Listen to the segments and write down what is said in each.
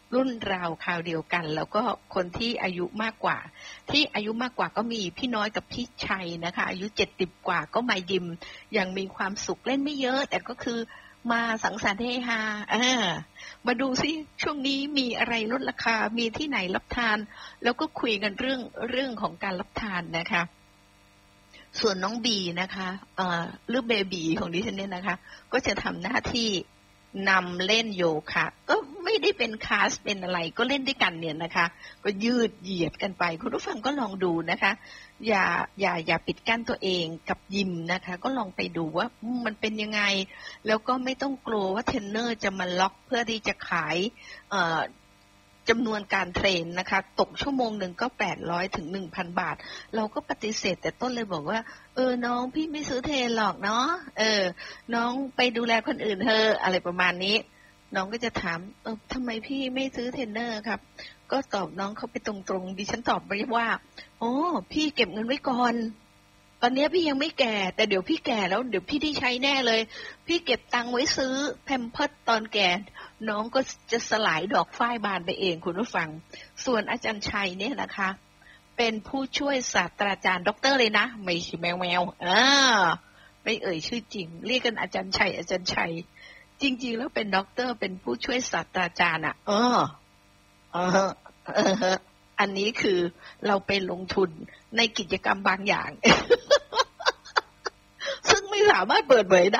รุ่นราวคราวเดียวกันแล้วก็คนที่อายุมากกว่าก็มีพี่น้อยกับพี่ชัยนะคะอายุ70กว่าก็มายิมอย่างมีความสุขเล่นไม่เยอะแต่ก็คือมาสังสรรค์เฮฮามาดูซิช่วงนี้มีอะไรลดราคามีที่ไหนรับทานแล้วก็คุยกันเรื่องของการรับทานนะคะส่วนน้องบีนะคะหรือเบบีของดิฉันเนี่ยนะคะก็จะทำหน้าที่นำเล่นโยคะก็ไม่ได้เป็นคลาสเป็นอะไรก็เล่นด้วยกันเนี่ยนะคะก็ยืดเหยียดกันไปคุณผู้ฟังก็ลองดูนะคะอย่าปิดกั้นตัวเองกับยิมนะคะก็ลองไปดูว่ามันเป็นยังไงแล้วก็ไม่ต้องกลัวว่าเทรนเนอร์จะมาล็อกเพื่อที่จะขายจำนวนการเทรนนะคะตกชั่วโมงหนึ่งก็800 ถึง 1,000 บาทเราก็ปฏิเสธแต่ต้นเลยบอกว่าน้องพี่ไม่ซื้อเทรนหรอกเนาะน้องไปดูแลคนอื่นเธออะไรประมาณนี้น้องก็จะถามทำไมพี่ไม่ซื้อเทรนเนอร์ครับก็ตอบน้องเขาไปตรงๆดิฉันตอบไปว่าพี่เก็บเงินไว้ก่อนตอนนี้พี่ยังไม่แก่แต่เดี๋ยวพี่แก่แล้วเดี๋ยวพี่ได้ใช้แน่เลยพี่เก็บตังค์ไว้ซื้อแพมเพิร์สตอนแก่น้องก็จะสลายดอกฝ้ายบานไปเองคุณผู้ฟังส่วนอาจารย์ชัยเนี่ยนะคะเป็นผู้ช่วยศาสตราจารย์ด็อกเตอร์เลยนะไม่ใช่แมวไม่เอ่ยชื่อจริงเรียกกันอาจารย์ชัยจริงๆแล้วเป็นด็อกเตอร์เป็นผู้ช่วยศาสตราจารย์อันนี้คือเราไปลงทุนในกิจกรรมบางอย่าง ซึ่งไม่สามารถเปิดเผยได้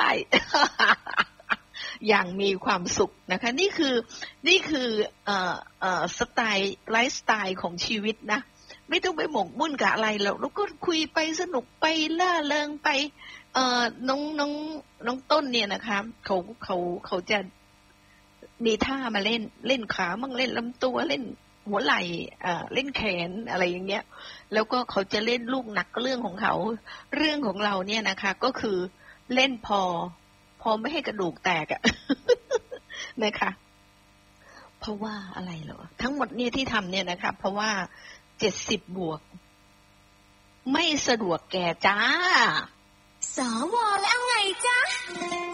อย่างมีความสุขนะคะนี่คือสไตล์ไลฟ์สไตล์ของชีวิตนะไม่ต้องไปหมกมุ่นกับอะไรแล้วก็คุยไปสนุกไปล่าเริงไปน้องต้นเนี่ยนะคะเขาจะมีท่ามาเล่นขามั่งเล่นลำตัวเล่นหัวไหล่เล่นแขนอะไรอย่างเงี้ยแล้วก็เขาจะเล่นลูกหนักก็เรื่องของเขาเรื่องของเราเนี่ยนะคะก็คือเล่นพอไม่ให้กระดูกแตกอะ นะคะเพราะว่าอะไรเหรอทั้งหมดเนี่ยที่ทำเนี่ยนะคะเพราะว่า70 บวกไม่สะดวกแก่จ้าสวแล้วไงจ๊ะ